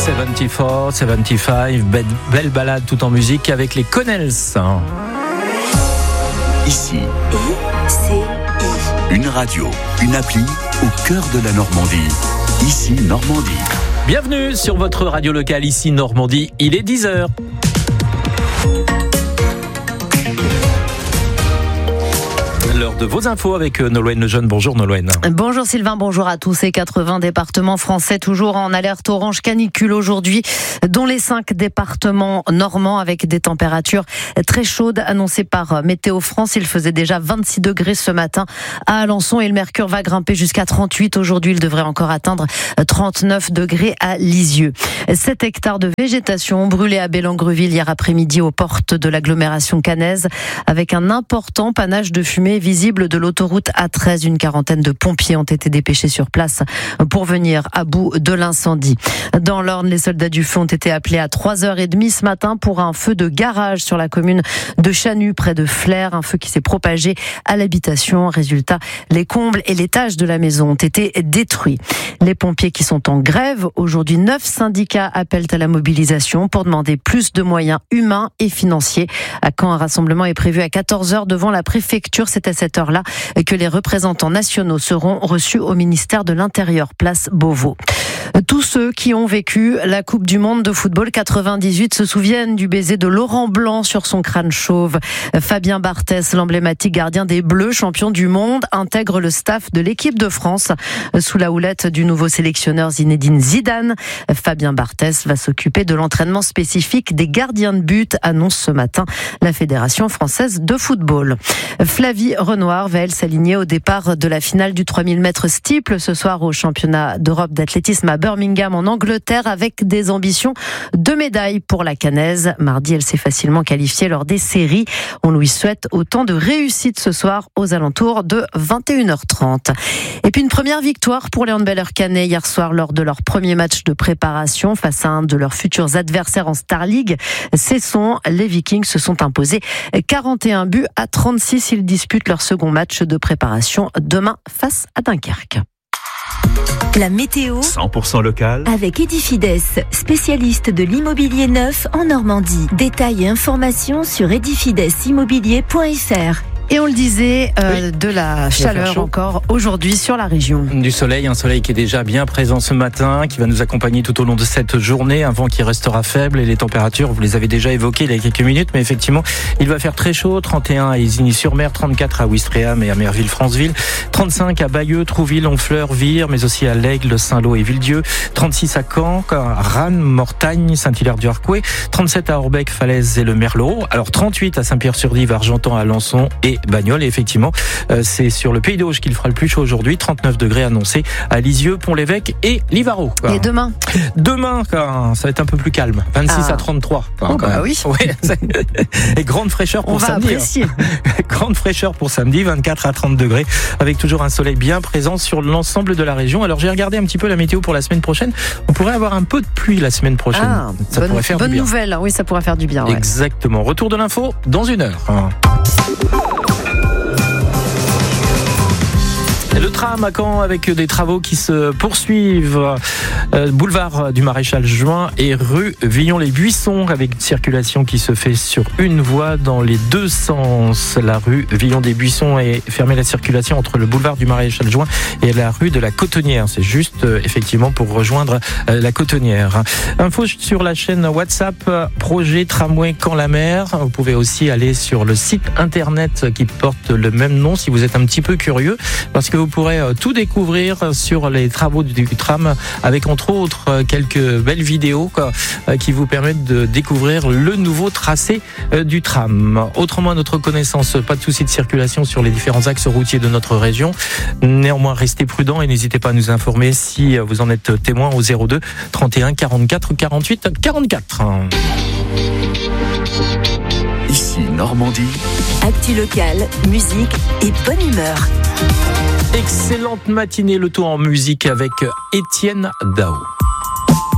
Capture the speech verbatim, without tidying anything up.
soixante-quatre, soixante-quinze, belle, belle balade tout en musique avec les Connells. Ici, I C I. Une radio, une appli au cœur de la Normandie. Ici, Normandie. Bienvenue sur votre radio locale, ici Normandie, il est dix heures. L'heure de vos infos avec Nolwenn Lejeune. Bonjour Nolwenn. Bonjour Sylvain, bonjour à tous. Et quatre-vingts départements français toujours en alerte orange canicule aujourd'hui, dont les cinq départements normands avec des températures très chaudes annoncées par Météo France. Il faisait déjà vingt-six degrés ce matin à Alençon et le mercure va grimper jusqu'à trente-huit. Aujourd'hui, il devrait encore atteindre trente-neuf degrés à Lisieux. sept hectares de végétation brûlés à Bellangreville hier après-midi aux portes de l'agglomération caennaise avec un important panache de fumée visible de l'autoroute A treize. Une quarantaine de pompiers ont été dépêchés sur place pour venir à bout de l'incendie. Dans l'Orne, les soldats du feu ont été appelés à trois heures trente ce matin pour un feu de garage sur la commune de Chanu, près de Flers. Un feu qui s'est propagé à l'habitation. Résultat, les combles et l'étage de la maison ont été détruits. Les pompiers qui sont en grève. Aujourd'hui, neuf syndicats appellent à la mobilisation pour demander plus de moyens humains et financiers. À Caen, un rassemblement est prévu à quatorze heures devant la préfecture. C'est à cette heure-là que les représentants nationaux seront reçus au ministère de l'Intérieur, place Beauvau. Tous ceux qui ont vécu la Coupe du Monde de football quatre-vingt-dix-huit se souviennent du baiser de Laurent Blanc sur son crâne chauve. Fabien Barthès, l'emblématique gardien des Bleus, champion du monde, intègre le staff de l'équipe de France sous la houlette du nouveau sélectionneur Zinedine Zidane. Fabien Barthès va s'occuper de l'entraînement spécifique des gardiens de but, annonce ce matin la Fédération française de football. Flavie Renoir va elle s'aligner au départ de la finale du trois mille mètres steeple ce soir au championnat d'Europe d'athlétisme à Birmingham en Angleterre avec des ambitions de médaille pour la caennaise. Mardi, elle s'est facilement qualifiée lors des séries. On lui souhaite autant de réussite ce soir aux alentours de vingt et une heures trente. Et puis une première victoire pour les handballeurs caennais hier soir lors de leur premier match de préparation face à un de leurs futurs adversaires en Star League. Cesson, les Vikings se sont imposés quarante et un buts à trente-six. Ils disputent leur second match de préparation demain face à Dunkerque. La météo cent pour cent local avec Edifides, spécialiste de l'immobilier neuf en Normandie. Détails et informations sur edifides immobilier point f r. Et on le disait, euh, oui. de la chaleur encore aujourd'hui sur la région. Du soleil, un soleil qui est déjà bien présent ce matin, qui va nous accompagner tout au long de cette journée, un vent qui restera faible et les températures, vous les avez déjà évoquées il y a quelques minutes, mais effectivement, il va faire très chaud, trente et un à Isigny-sur-Mer, trente-quatre à Ouistreham et à Merville-Franceville, trente-cinq à Bayeux, Trouville, Honfleur, Vire, mais aussi à l'Aigle, Saint-Lô et Villedieu, trente-six à Caen, Rannes, Mortagne, Saint-Hilaire-du-Harcouët, trente-sept à Orbec, Falaise et le Merlot, alors trente-huit à Saint-Pierre-sur-Dive, Argentan, Alençon et Bagnoles. Et effectivement, euh, c'est sur le Pays d'Auge qu'il fera le plus chaud aujourd'hui. trente-neuf degrés annoncés à Lisieux, Pont-l'Évêque et Livarot. Et demain Demain, ça va être un peu plus calme. vingt-six ah. à trente-trois. Oh bah oui. Ouais, et grande fraîcheur pour On samedi. va apprécier. Grande fraîcheur pour samedi, vingt-quatre à trente degrés, avec toujours un soleil bien présent sur l'ensemble de la région. Alors j'ai regardé un petit peu la météo pour la semaine prochaine. On pourrait avoir un peu de pluie la semaine prochaine. Ah, ça bonne, pourrait faire bonne du bien. nouvelle, oui, ça pourrait faire du bien. Ouais. Exactement. Retour de l'info dans une heure. Le tram à Caen avec des travaux qui se poursuivent. Euh, boulevard du Maréchal Juin et rue Villon-les-Buissons avec une circulation qui se fait sur une voie dans les deux sens. La rue Villon-des-Buissons est fermée à la circulation entre le boulevard du Maréchal Juin et la rue de la Cotonnière. C'est juste euh, effectivement pour rejoindre euh, la Cotonnière. Info sur la chaîne WhatsApp projet tramway Caen-la-Mer. Vous pouvez aussi aller sur le site internet qui porte le même nom si vous êtes un petit peu curieux parce que vous pourrez tout découvrir sur les travaux du tram avec entre autres quelques belles vidéos qui vous permettent de découvrir le nouveau tracé du tram. Autrement, à notre connaissance, pas de souci de circulation sur les différents axes routiers de notre région. Néanmoins, restez prudents et n'hésitez pas à nous informer si vous en êtes témoin au zéro deux trente et un quarante-quatre quarante-huit quarante-quatre. Ici, Normandie. Actu locale, musique et bonne humeur. Excellente matinée, le tout en musique avec Étienne Dao.